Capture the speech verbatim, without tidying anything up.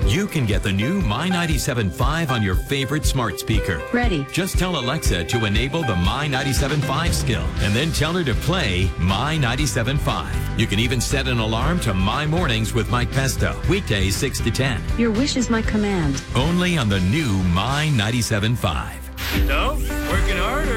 you can get the new My ninety-seven point five on your favorite smart speaker. Ready. Just tell Alexa to enable the My ninety-seven point five skill and then tell her to play My ninety-seven point five. You can even set an alarm to My Mornings with Mike Pesto, weekdays six to ten. Your wish is my command. Only on the new My ninety-seven point five. So, working hard or